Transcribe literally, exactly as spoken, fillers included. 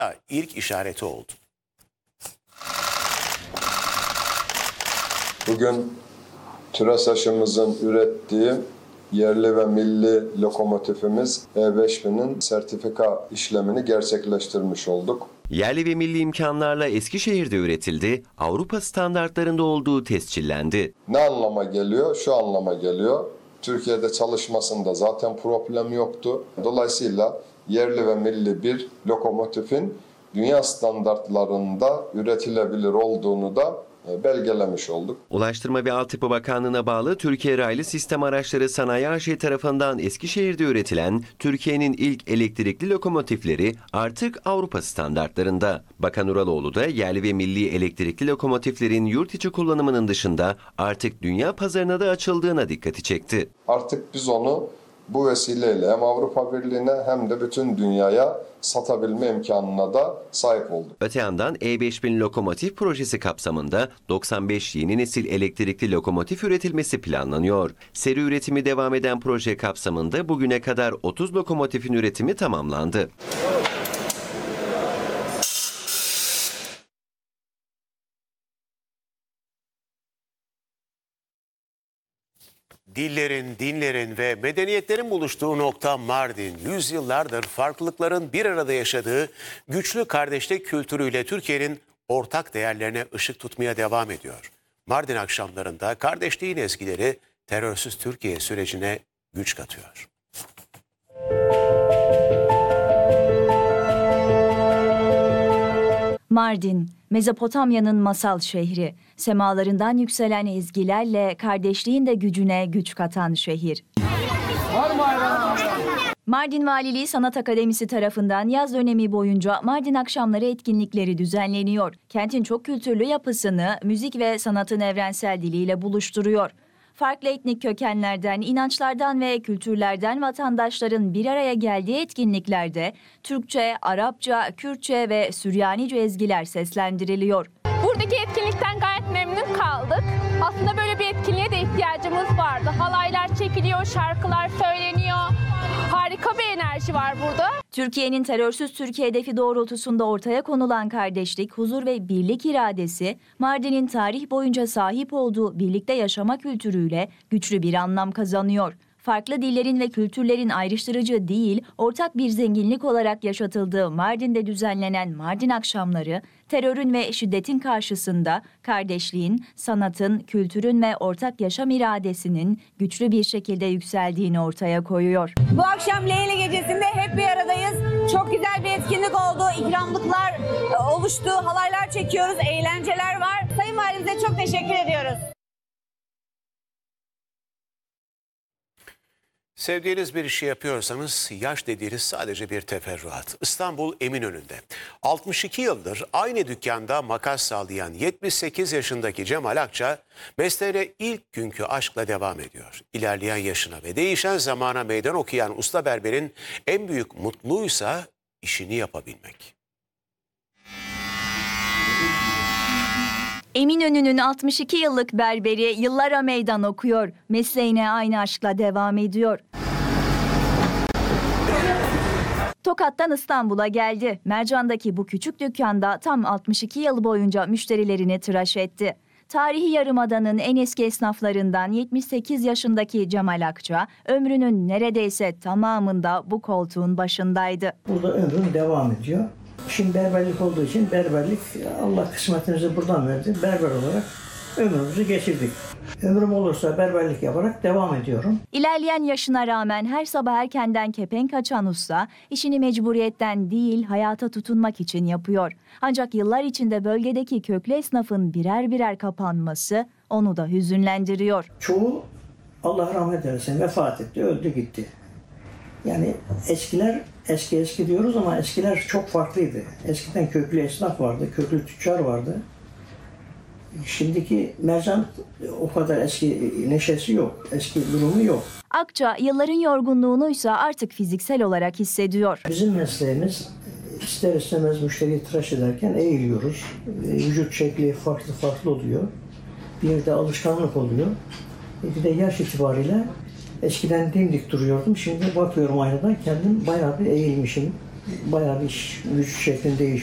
ilk işareti oldu. Bugün TÜRESAŞ'ımızın ürettiği yerli ve milli lokomotifimiz E beş binin sertifika işlemini gerçekleştirmiş olduk. Yerli ve milli imkanlarla Eskişehir'de üretildi, Avrupa standartlarında olduğu tescillendi. Ne anlama geliyor? Şu anlama geliyor. Türkiye'de çalışmasında zaten problem yoktu. Dolayısıyla yerli ve milli bir lokomotifin dünya standartlarında üretilebilir olduğunu da belgelemiş olduk. Ulaştırma ve Altyapı Bakanlığı'na bağlı Türkiye Raylı Sistem Araçları Sanayi A Ş tarafından Eskişehir'de üretilen Türkiye'nin ilk elektrikli lokomotifleri artık Avrupa standartlarında. Bakan Uraloğlu da yerli ve milli elektrikli lokomotiflerin yurt içi kullanımının dışında artık dünya pazarına da açıldığına dikkati çekti. Artık biz onu bu vesileyle hem Avrupa Birliği'ne hem de bütün dünyaya satabilme imkanına da sahip olduk. Öte yandan E beş bin lokomotif projesi kapsamında doksan beş yeni nesil elektrikli lokomotif üretilmesi planlanıyor. Seri üretimi devam eden proje kapsamında bugüne kadar otuz lokomotifin üretimi tamamlandı. Dillerin, dinlerin ve medeniyetlerin buluştuğu nokta Mardin. Yüzyıllardır farklılıkların bir arada yaşadığı güçlü kardeşlik kültürüyle Türkiye'nin ortak değerlerine ışık tutmaya devam ediyor. Mardin akşamlarında kardeşliğin ezgileri terörsüz Türkiye sürecine güç katıyor. Mardin, Mezopotamya'nın masal şehri. Semalarından yükselen ezgilerle kardeşliğin de gücüne güç katan şehir. Mardin Valiliği Sanat Akademisi tarafından yaz dönemi boyunca Mardin Akşamları etkinlikleri düzenleniyor. Kentin çok kültürlü yapısını müzik ve sanatın evrensel diliyle buluşturuyor. Farklı etnik kökenlerden, inançlardan ve kültürlerden vatandaşların bir araya geldiği etkinliklerde Türkçe, Arapça, Kürtçe ve Süryanice ezgiler seslendiriliyor. Buradaki etkinlikten gayet memnun kaldık. Aslında böyle bir etkinliğe de ihtiyacımız vardı. Halaylar çekiliyor, şarkılar söyleniyor. Harika bir enerji var burada. Türkiye'nin terörsüz Türkiye hedefi doğrultusunda ortaya konulan kardeşlik, huzur ve birlik iradesi, Mardin'in tarih boyunca sahip olduğu birlikte yaşama kültürüyle güçlü bir anlam kazanıyor. Farklı dillerin ve kültürlerin ayrıştırıcı değil, ortak bir zenginlik olarak yaşatıldığı Mardin'de düzenlenen Mardin Akşamları, terörün ve şiddetin karşısında kardeşliğin, sanatın, kültürün ve ortak yaşam iradesinin güçlü bir şekilde yükseldiğini ortaya koyuyor. Bu akşam Leyle Gecesi'nde hep bir aradayız. Çok güzel bir etkinlik oldu. İkramlıklar oluştu, halaylar çekiyoruz, eğlenceler var. Sayın Valimize çok teşekkür ediyoruz. Sevdiğiniz bir işi yapıyorsanız yaş dediğiniz sadece bir teferruat. İstanbul Eminönü'nde altmış iki yıldır aynı dükkanda makas sağlayan yetmiş sekiz yaşındaki Cemal Akça mesleğine ilk günkü aşkla devam ediyor. İlerleyen yaşına ve değişen zamana meydan okuyan usta berberin en büyük mutluluğuysa işini yapabilmek. Eminönü'nün altmış iki yıllık berberi yıllara meydan okuyor. Mesleğine aynı aşkla devam ediyor. Tokat'tan İstanbul'a geldi. Mercan'daki bu küçük dükkanda tam altmış iki yıl boyunca müşterilerini tıraş etti. Tarihi Yarımada'nın en eski esnaflarından yetmiş sekiz yaşındaki Cemal Akça, ömrünün neredeyse tamamında bu koltuğun başındaydı. Burada ömrüm devam ediyor. Şimdi berberlik olduğu için berberlik, Allah kısmetimizi buradan verdi. Berber olarak ömrümüzü geçirdik. Ömrüm olursa berberlik yaparak devam ediyorum. İlerleyen yaşına rağmen her sabah erkenden kepenk açan usta, işini mecburiyetten değil hayata tutunmak için yapıyor. Ancak yıllar içinde bölgedeki köklü esnafın birer birer kapanması onu da hüzünlendiriyor. Çoğu Allah rahmet eylesin vefat etti, öldü gitti. Yani eskiler, eski eski diyoruz ama eskiler çok farklıydı. Eskiden köklü esnaf vardı, köklü tüccar vardı. Şimdiki mercan o kadar eski neşesi yok, eski durumu yok. Akça yılların yorgunluğunuysa artık fiziksel olarak hissediyor. Bizim mesleğimiz ister istemez müşteriyi tıraş ederken eğiliyoruz. Vücut şekli farklı farklı oluyor. Bir de alışkanlık oluyor. Bir de yaş itibariyle eskiden dimdik duruyordum. Şimdi bakıyorum aynadan kendim bayağı bir eğilmişim. bayağı bir iş, güç şeklinde değişiyor.